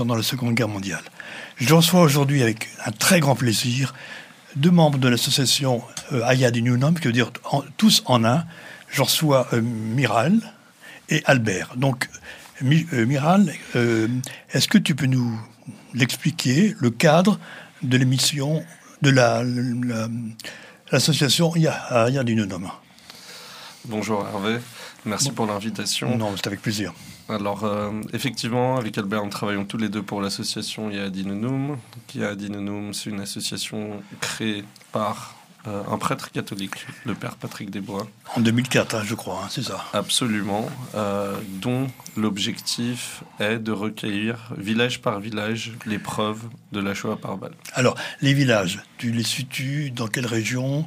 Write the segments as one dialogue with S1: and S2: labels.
S1: Pendant la Seconde Guerre mondiale. Je reçois aujourd'hui avec un très grand plaisir 2 membres de l'association Ayad Inunam, qui veut dire tous en un. Je reçois Miral et Albert. Donc, Miral, est-ce que tu peux nous expliquer le cadre de l'émission de l'association Ayad Inunam?
S2: Bonjour Hervé, merci pour l'invitation.
S1: Non, c'est avec plaisir.
S2: Alors, effectivement, avec Albert, nous travaillons tous les deux pour l'association Yad Inunum. Yad Inunum, c'est une association créée par un prêtre catholique, le père Patrick Desbois.
S1: En 2004, je crois, c'est ça.
S2: Absolument, dont l'objectif est de recueillir, village par village, les preuves de la Shoah par balle.
S1: Alors, les villages, tu les situes dans quelle région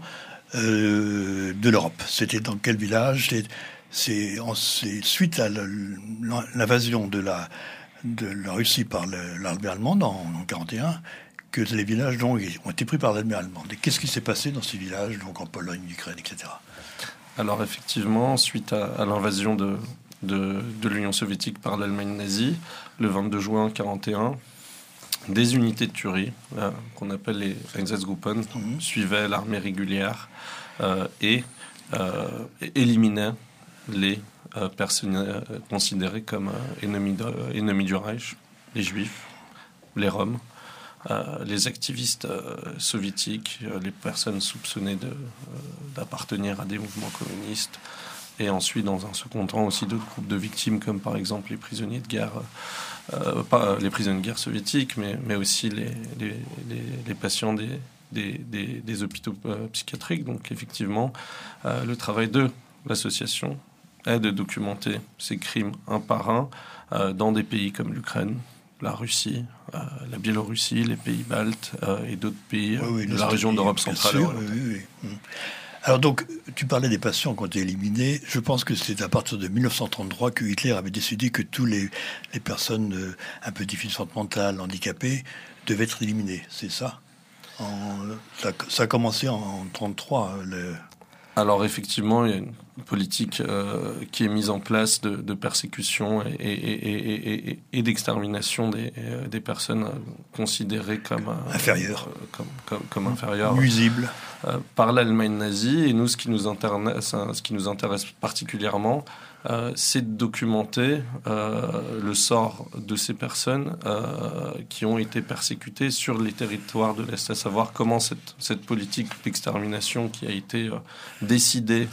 S1: de l'Europe? C'était dans quel village? C'est suite à l'invasion de la Russie par l'armée allemande en 1941 que les villages ont été pris par l'armée allemande. Et qu'est-ce qui s'est passé dans ces villages, donc en Pologne, en Ukraine, etc.
S2: Alors effectivement, suite à l'invasion de l'Union soviétique par l'Allemagne nazie, le 22 juin 1941, des unités de tuerie, qu'on appelle les Einsatzgruppen, suivaient l'armée régulière et éliminaient les personnes considérées comme ennemis du Reich, les Juifs, les Roms, les activistes soviétiques, les personnes soupçonnées d'appartenir à des mouvements communistes, et ensuite, dans un second temps, aussi d'autres groupes de victimes, comme par exemple les prisonniers de guerre, pas les prisonniers de guerre soviétiques, mais aussi les patients des hôpitaux psychiatriques. Donc effectivement, le travail de l'association est de documenter ces crimes un par un dans des pays comme l'Ukraine, la Russie, la Biélorussie, les pays baltes et d'autres pays de la région d'Europe centrale.
S1: Oui. Alors donc, tu parlais des patients qui ont été éliminés. Je pense que c'est à partir de 1933 que Hitler avait décidé que tous les personnes un peu déficientes mentales, handicapées, devaient être éliminées. C'est ça? Ça a commencé en 1933.
S2: Alors effectivement, il y a une politique qui est mise en place de persécution et d'extermination des personnes considérées comme
S1: inférieures,
S2: comme inférieures,
S1: nuisibles
S2: par l'Allemagne nazie. Et nous, ce qui nous intéresse particulièrement, c'est de documenter le sort de ces personnes qui ont été persécutées sur les territoires de l'Est, à savoir comment cette politique d'extermination qui a été décidée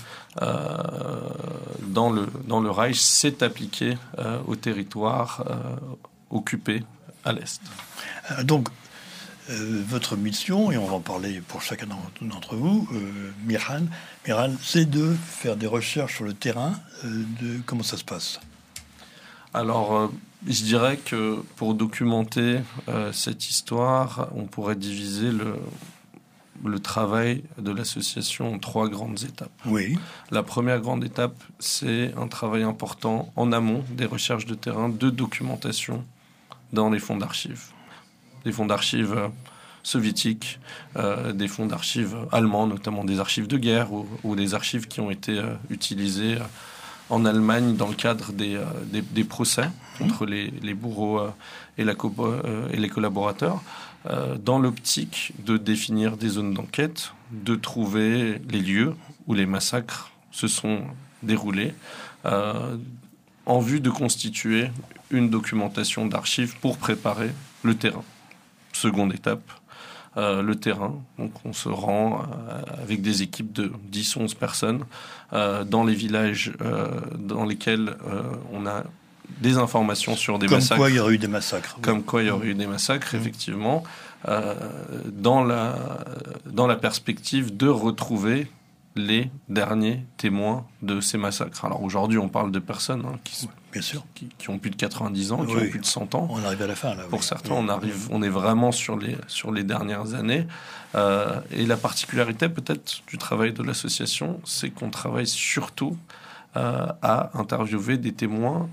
S2: dans le Reich s'est appliquée au territoire occupé à l'Est.
S1: Donc, votre mission, et on va en parler pour chacun d'entre vous, Miral, c'est de faire des recherches sur le terrain de comment ça se passe.
S2: Alors, je dirais que pour documenter cette histoire, on pourrait diviser le travail de l'association en 3 grandes étapes.
S1: Oui.
S2: La première grande étape, c'est un travail important en amont des recherches de terrain, de documentation dans les fonds d'archives. Des fonds d'archives soviétiques, des fonds d'archives allemands, notamment des archives de guerre ou des archives qui ont été utilisées en Allemagne dans le cadre des procès entre les bourreaux et les collaborateurs, dans l'optique de définir des zones d'enquête, de trouver les lieux où les massacres se sont déroulés, en vue de constituer une documentation d'archives pour préparer le terrain. Seconde étape, le terrain. Donc on se rend avec des équipes de 10-11 personnes dans les villages dans lesquels on a des informations sur des massacres.
S1: Comme quoi il y aurait eu des massacres.
S2: Comme quoi il y aurait eu des massacres, effectivement, dans la perspective de retrouver les derniers témoins de ces massacres. Alors aujourd'hui, on parle de personnes qui ont plus de 90 ans, qui ont plus de 100 ans.
S1: On arrive à la fin, là.
S2: Pour certains, on est vraiment sur les dernières années. Et la particularité, peut-être, du travail de l'association, c'est qu'on travaille surtout à interviewer des témoins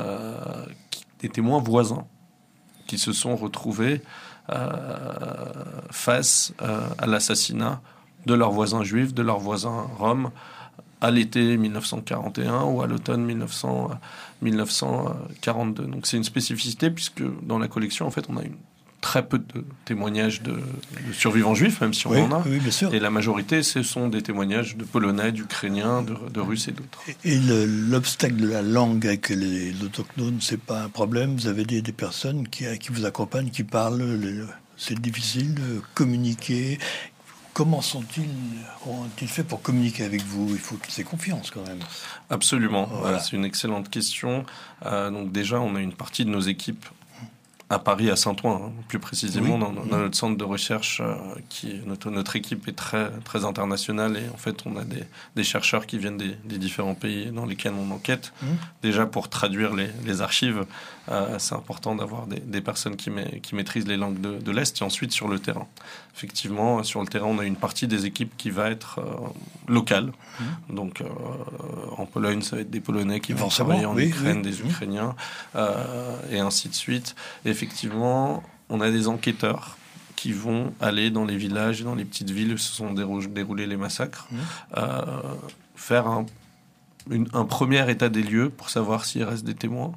S2: voisins qui se sont retrouvés face à l'assassinat de leurs voisins juifs, de leurs voisins roms, à l'été 1941 ou à l'automne 1942. Donc c'est une spécificité puisque dans la collection, en fait, on a très peu de témoignages de survivants juifs, même si on en a.
S1: Oui, bien sûr.
S2: Et la majorité, ce sont des témoignages de Polonais, d'Ukrainiens, de Russes et d'autres.
S1: Et l'obstacle de la langue avec les autochtones, c'est pas un problème? Vous avez des personnes qui vous accompagnent, qui parlent, c'est difficile de communiquer. Comment ont-ils fait pour communiquer avec vous? Il faut qu'ils aient confiance quand même.
S2: Absolument, voilà. C'est une excellente question. Donc déjà, on a une partie de nos équipes à Paris, à Saint-Ouen, plus précisément, dans notre centre de recherche, notre équipe est très, très internationale et en fait, on a des chercheurs qui viennent des différents pays dans lesquels on enquête. Déjà, pour traduire les archives, c'est important d'avoir des personnes qui maîtrisent les langues de l'Est et ensuite sur le terrain. Effectivement, sur le terrain, on a une partie des équipes qui va être locale. Donc, en Pologne, ça va être des Polonais qui vont travailler en Ukraine, des Ukrainiens, et ainsi de suite. Et effectivement, on a des enquêteurs qui vont aller dans les villages et dans les petites villes où se sont déroulés les massacres, faire un premier état des lieux pour savoir s'il reste des témoins,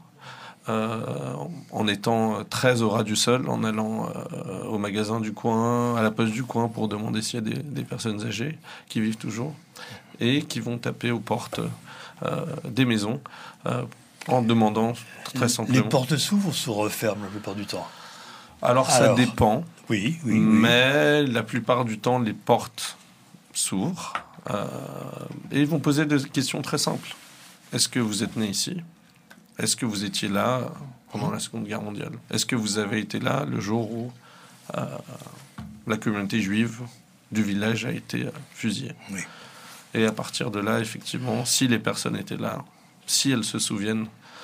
S2: en étant très au ras du sol, en allant au magasin du coin, à la poste du coin pour demander s'il y a des personnes âgées qui vivent toujours et qui vont taper aux portes des maisons en demandant très simplement.
S1: Les portes s'ouvrent ou se referment la plupart du temps?
S2: Alors ça dépend.
S1: Oui.
S2: Mais la plupart du temps, les portes s'ouvrent et ils vont poser des questions très simples. Est-ce que vous êtes né ici? Est-ce que vous étiez là pendant la Seconde Guerre mondiale? Est-ce que vous avez été là le jour où la communauté juive du village a été fusillée? Oui. Et à partir de là, effectivement, si les personnes étaient là, si elles se souviennent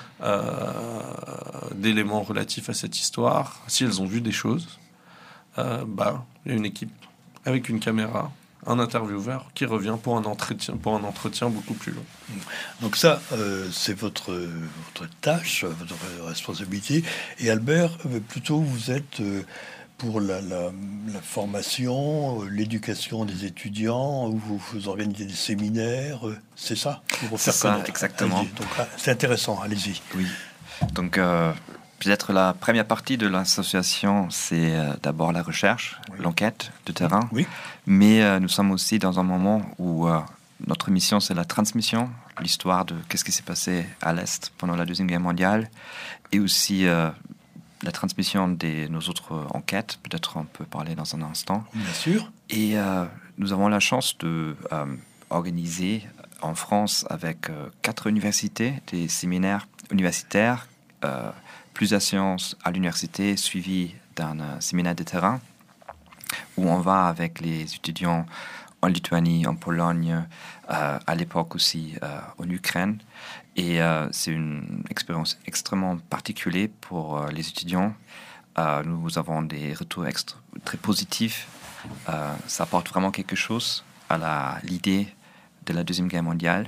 S2: d'éléments relatifs à cette histoire, si elles ont vu des choses, il y a une équipe avec une caméra, un intervieweur qui revient pour un entretien beaucoup plus long.
S1: Donc ça, c'est votre tâche, votre responsabilité. Et Albert, plutôt vous êtes pour la formation, l'éducation des étudiants, où vous organisez des séminaires, c'est ça?
S3: Pour faire connaître. Exactement.
S1: Donc c'est intéressant, allez-y.
S3: Oui. Donc peut-être la première partie de l'association, c'est d'abord la recherche, l'enquête de terrain. Oui. Mais nous sommes aussi dans un moment où notre mission, c'est la transmission, l'histoire de qu'est-ce qui s'est passé à l'Est pendant la Deuxième Guerre mondiale, et aussi la transmission de nos autres enquêtes. Peut-être on peut parler dans un instant.
S1: Bien sûr.
S3: Et nous avons la chance de organiser en France avec 4 universités des séminaires universitaires, plusieurs séances à l'université suivies d'un séminaire de terrain où on va avec les étudiants en Lituanie, en Pologne, à l'époque aussi en Ukraine. Et c'est une expérience extrêmement particulière pour les étudiants. Nous avons des retours très positifs. Ça apporte vraiment quelque chose à l'idée de la Deuxième Guerre mondiale.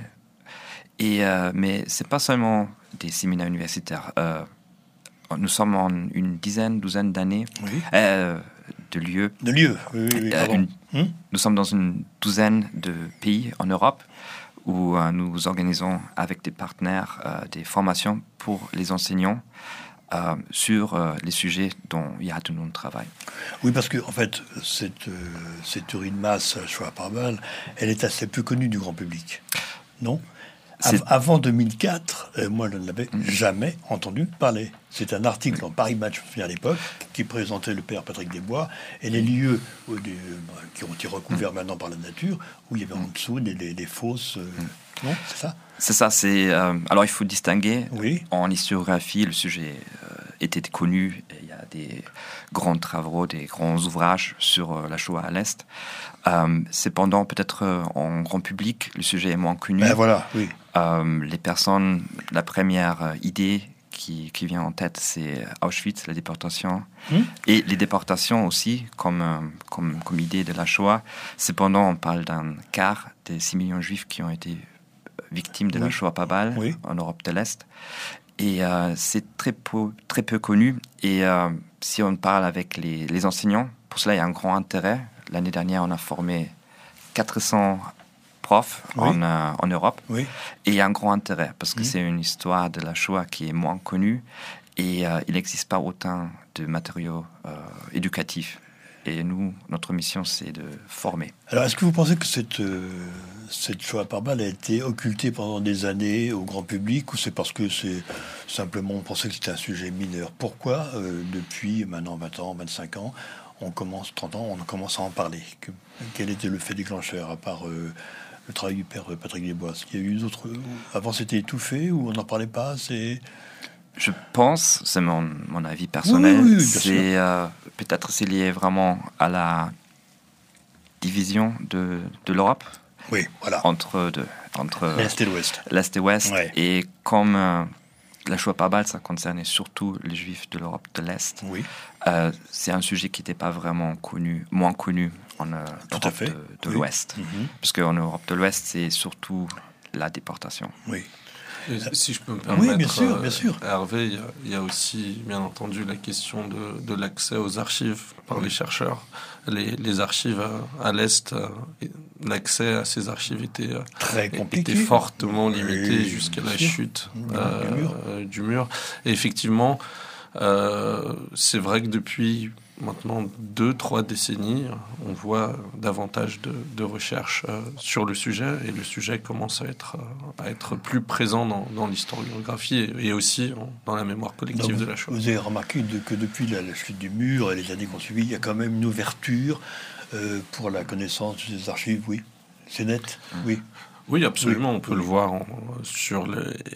S3: Mais ce n'est pas seulement des séminaires universitaires. Nous sommes en une douzaine d'années de lieux. Nous sommes dans une douzaine de pays en Europe où nous organisons avec des partenaires des formations pour les enseignants sur les sujets dont il y a de notre travail.
S1: Oui, parce que en fait, cette théorie de masse, Shoah par balle, elle est assez peu connue du grand public, non? Avant 2004, moi, je ne l'avais jamais entendu parler. C'est un article dans Paris Match à l'époque qui présentait le père Patrick Desbois et les lieux qui ont été recouverts maintenant par la nature, où il y avait en dessous des fosses. Non, c'est ça?
S3: C'est ça. Alors, il faut distinguer. Oui. En historiographie, le sujet était connu. Il y a des grands travaux, des grands ouvrages sur la Shoah à l'Est. Cependant, peut-être en grand public, le sujet est moins connu.
S1: Voilà, oui.
S3: Les personnes, la première idée qui vient en tête, c'est Auschwitz, la déportation. Et les déportations aussi, comme idée de la Shoah. Cependant, on parle d'un quart des 6 millions de Juifs qui ont été victimes de la Shoah par balle en Europe de l'Est. Et c'est très peu connu. Et si on parle avec les enseignants, pour cela, il y a un grand intérêt. L'année dernière, on a formé 400 catastrophe
S1: Oui.
S3: en Europe.
S1: Oui.
S3: Et il y a un grand intérêt parce que c'est une histoire de la Shoah qui est moins connue et il n'existe pas autant de matériaux éducatifs. Et nous, notre mission, c'est de former.
S1: Alors, est-ce que vous pensez que cette Shoah par balle a été occultée pendant des années au grand public, ou c'est parce que c'est simplement on pensait que c'était un sujet mineur? Pourquoi, depuis maintenant 20 ans, 25 ans, 30 ans, on commence à en parler? Quel était le fait déclencheur, à part le travail du père Patrick Desbois? Est-ce qu'il y a eu d'autres... Avant, c'était étouffé, ou on n'en parlait pas?
S3: Je pense, c'est mon avis personnel,
S1: Oui, bien
S3: c'est peut-être c'est lié vraiment à la division de l'Europe.
S1: Oui, voilà.
S3: Entre
S1: l'Est et l'Ouest.
S3: L'Est et l'Ouest.
S1: Ouais.
S3: Et comme la Shoah par balle, ça concernait surtout les Juifs de l'Europe de l'Est,
S1: Oui.
S3: c'est un sujet qui n'était pas vraiment moins connu en Europe de l'Ouest.
S1: Mm-hmm.
S3: Parce qu'en Europe de l'Ouest, c'est surtout la déportation.
S1: Oui.
S2: Si je peux me permettre,
S1: oui, bien sûr.
S2: Hervé, il y a aussi, bien entendu, la question de l'accès aux archives par les chercheurs. Les archives à l'Est, l'accès à ces archives était
S1: très compliqué,
S2: était fortement limité jusqu'à la chute du mur. Et effectivement, c'est vrai que depuis maintenant 2-3 décennies, on voit davantage de recherches sur le sujet, et le sujet commence à être plus présent dans l'historiographie et aussi dans la mémoire collective.
S1: Donc,
S2: de la Shoah.
S1: Vous avez remarqué que depuis la chute du mur et les années qui ont suivi, il y a quand même une ouverture pour la connaissance des archives, oui. C'est net, oui.
S2: Oui, absolument, on peut le voir sur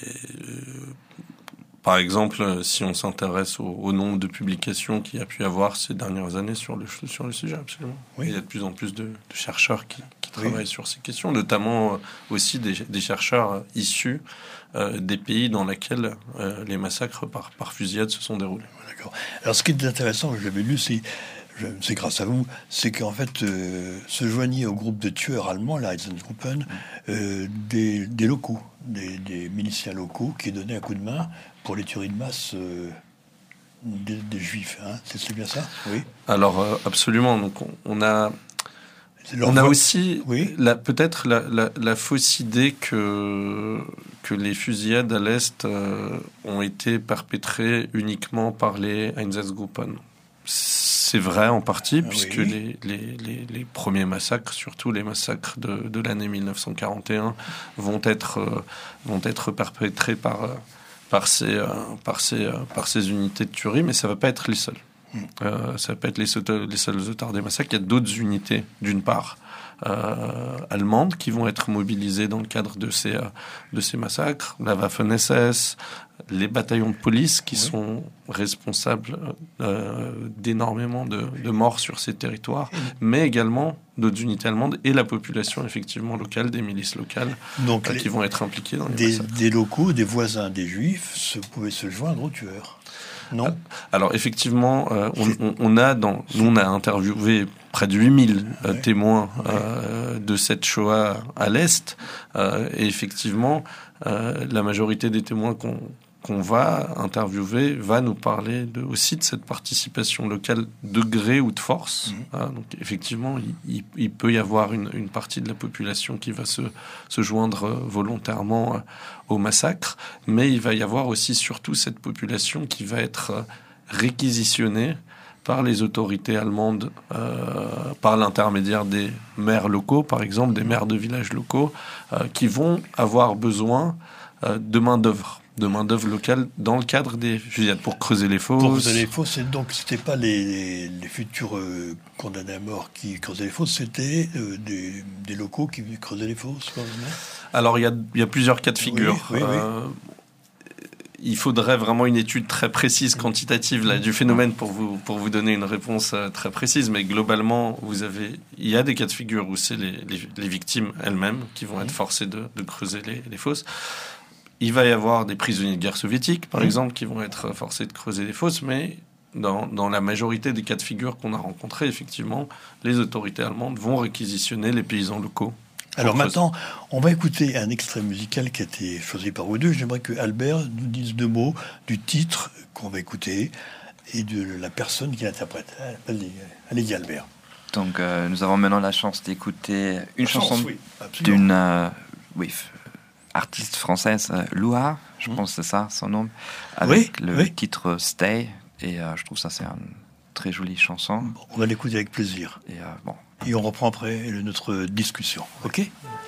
S2: par exemple, si on s'intéresse au nombre de publications qu'il y a pu y avoir ces dernières années sur le sujet, absolument.
S1: Oui.
S2: Il y a de plus en plus de chercheurs qui travaillent sur ces questions, notamment aussi des chercheurs issus des pays dans lesquels les massacres par fusillade se sont déroulés.
S1: D'accord. Alors, ce qui est intéressant, je l'avais lu, c'est grâce à vous, c'est qu'en fait, se joignaient au groupe de tueurs allemands, la Einsatzgruppen, des locaux, des miliciens locaux qui donnaient un coup de main pour les tueries de masse des Juifs. Hein. C'est bien ça? Oui.
S2: Alors, absolument. Donc, on a aussi peut-être la fausse idée que les fusillades à l'Est ont été perpétrées uniquement par les Einsatzgruppen. C'est vrai en partie, puisque les premiers massacres, surtout les massacres de l'année 1941, vont être perpétrés par ces unités de tuerie, mais ça ne va pas être les seuls. Ça va pas être les seuls auteurs des massacres. Il y a d'autres unités, d'une part, allemandes, qui vont être mobilisées dans le cadre de ces massacres. La Waffen-SS, les bataillons de police, qui sont responsables d'énormément de morts sur ces territoires, mais également d'autres unités allemandes et la population effectivement locale, des milices locales, donc, qui vont être impliquées dans les massacres.
S1: Des locaux, des voisins des Juifs pouvaient se joindre aux tueurs. Non.
S2: Alors effectivement, on a interviewé près de 8000 témoins de cette Shoah à l'Est, et effectivement, la majorité des témoins qu'on va interviewer va nous parler aussi de cette participation locale de gré ou de force. Donc effectivement, il peut y avoir une partie de la population qui va se joindre volontairement au massacre, mais il va y avoir aussi surtout cette population qui va être réquisitionnée par les autorités allemandes, par l'intermédiaire des maires locaux, par exemple, des maires de villages locaux, qui vont avoir besoin de main-d'œuvre locale dans le cadre des fusillades pour creuser les fosses.
S1: Pour creuser les fosses, donc c'était pas les futurs condamnés à mort qui creusaient les fosses, c'était des locaux qui creusaient les fosses.
S2: Alors il y a plusieurs cas de figure.
S1: Oui.
S2: Il faudrait vraiment une étude très précise, quantitative là, du phénomène pour vous donner une réponse très précise. Mais globalement, il y a des cas de figure où c'est les victimes elles-mêmes qui vont être forcées de creuser les fosses. Il va y avoir des prisonniers de guerre soviétiques, par exemple, qui vont être forcés de creuser des fosses, mais dans la majorité des cas de figure qu'on a rencontrés, effectivement, les autorités allemandes vont réquisitionner les paysans locaux.
S1: Alors maintenant, on va écouter un extrait musical qui a été choisi par vous deux. J'aimerais que Albert nous dise 2 mots du titre qu'on va écouter et de la personne qui l'interprète. Allez-y, Albert.
S3: Donc, nous avons maintenant la chance d'écouter une chanson
S1: oui, absolument.
S3: d'une artiste française, Loua, je pense que c'est ça son nom, avec le titre Stay. Et je trouve ça, c'est une très jolie chanson.
S1: Bon, on va l'écouter avec plaisir.
S3: Et bon.
S1: Et on reprend après notre discussion. OK ?